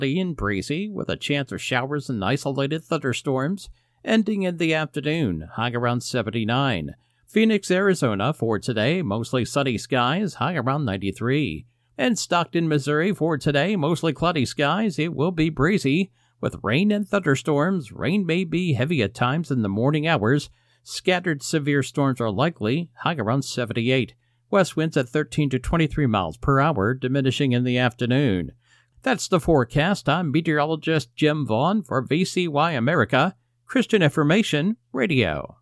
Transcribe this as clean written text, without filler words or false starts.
cloudy and breezy with a chance of showers and isolated thunderstorms, ending in the afternoon, high around 79. Phoenix, Arizona for today, mostly sunny skies, high around 93. And Stockton, Missouri for today, mostly cloudy skies, it will be breezy with rain and thunderstorms. Rain may be heavy at times in the morning hours. Scattered severe storms are likely, high around 78. West winds at 13 to 23 miles per hour, diminishing in the afternoon. That's the forecast. I'm meteorologist Jim Vaughn for VCY America, Christian Information Radio.